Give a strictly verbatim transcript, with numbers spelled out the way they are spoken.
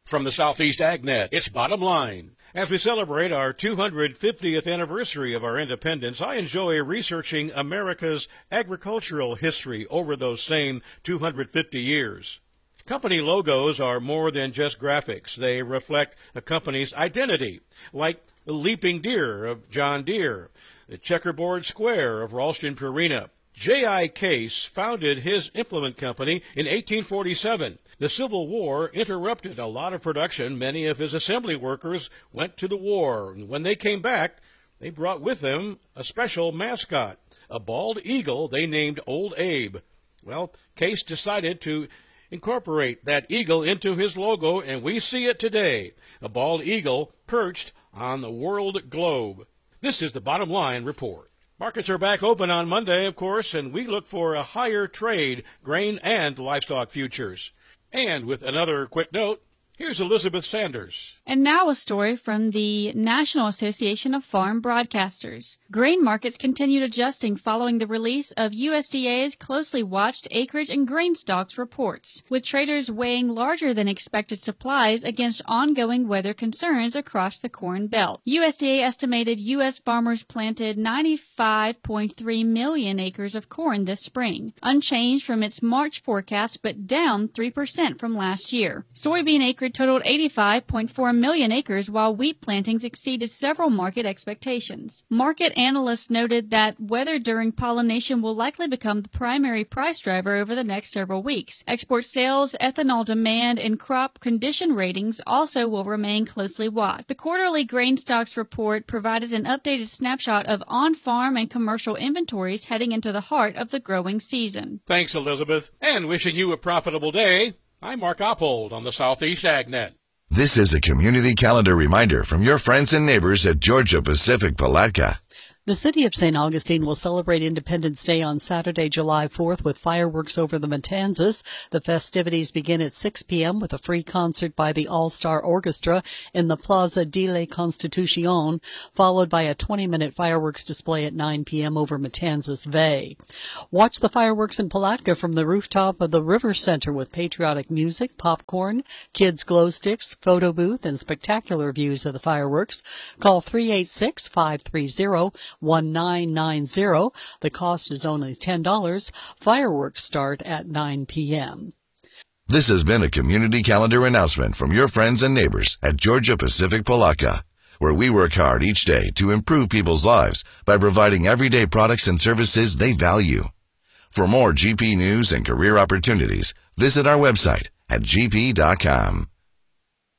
From the Southeast AgNet, it's Bottom Line. As we celebrate our two hundred fiftieth anniversary of our independence, I enjoy researching America's agricultural history over those same two hundred fifty years. Company logos are more than just graphics. They reflect a company's identity, like the Leaping Deer of John Deere, the Checkerboard Square of Ralston Purina. J I. Case founded his implement company in eighteen forty-seven. The Civil War interrupted a lot of production. Many of his assembly workers went to the war. And when they came back, they brought with them a special mascot, a bald eagle they named Old Abe. Well, Case decided to incorporate that eagle into his logo, and we see it today, a bald eagle perched on the world globe. This is the Bottom Line Report. Markets are back open on Monday, of course, and we look for a higher trade, grain and livestock futures. And with another quick note, here's Elizabeth Sanders. And now a story from the National Association of Farm Broadcasters. Grain markets continued adjusting following the release of U S D A's closely watched acreage and grain stocks reports, with traders weighing larger than expected supplies against ongoing weather concerns across the Corn Belt. U S D A estimated U S farmers planted ninety-five point three million acres of corn this spring, unchanged from its March forecast but down three percent from last year. Soybean acreage totaled eighty-five point four million acres, while wheat plantings exceeded several market expectations. Market analysts noted that weather during pollination will likely become the primary price driver over the next several weeks. Export sales, ethanol demand, and crop condition ratings also will remain closely watched. The quarterly grain stocks report provided an updated snapshot of on-farm and commercial inventories heading into the heart of the growing season. Thanks, Elizabeth, and wishing you a profitable day. I'm Mark Oppold on the Southeast AgNet. This is a community calendar reminder from your friends and neighbors at Georgia Pacific Palatka. The city of Saint Augustine will celebrate Independence Day on Saturday, July fourth with fireworks over the Matanzas. The festivities begin at six p.m. with a free concert by the All-Star Orchestra in the Plaza de la Constitucion, followed by a twenty-minute fireworks display at nine p.m. over Matanzas Bay. Watch the fireworks in Palatka from the rooftop of the River Center with patriotic music, popcorn, kids' glow sticks, photo booth, and spectacular views of the fireworks. Call three eight six, five three zero, one nine nine zero. The cost is only ten dollars. Fireworks start at nine p.m. This has been a community calendar announcement from your friends and neighbors at Georgia Pacific Palatka, where we work hard each day to improve people's lives by providing everyday products and services they value. For more G P news and career opportunities, visit our website at g p dot com.